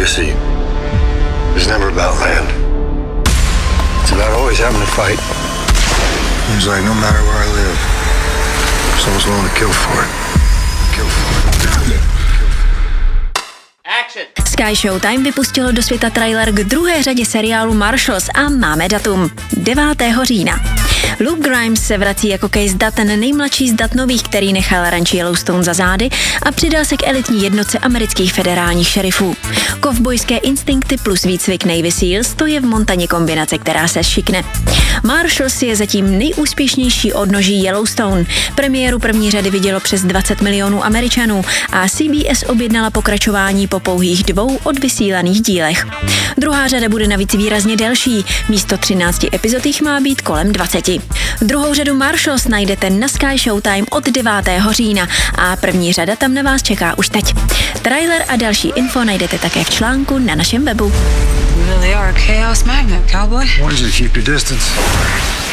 sea is never about land. It's about always having to fight. Seems like no matter where I live, someone's willing to kill for it. Kill for it. Sky Showtime vypustilo do světa trailer k druhé řadě seriálu Marshals a máme datum 9. října. Luke Grimes se vrací jako Case Dat, ten nejmladší z Dat nových, který nechal ranč Yellowstone za zády a přidal se k elitní jednotce amerických federálních šerifů. Kovbojské instinkty plus výcvik Navy Seals, to je v Montaně kombinace, která se šikne. Marshals je zatím nejúspěšnější odnoží Yellowstone. Premiéru první řady vidělo přes 20 milionů Američanů a CBS objednala pokračování po pouhých 2 odvysílaných dílech. Druhá řada bude navíc výrazně delší, místo 13 epizod jich má být kolem 20. Druhou řadu Marshals najdete na Sky Showtime od 9. října a první řada tam na vás čeká už teď. Trailer a další info najdete také v článku na našem webu. You really are a chaos magnet, cowboy. Why don't you keep your distance?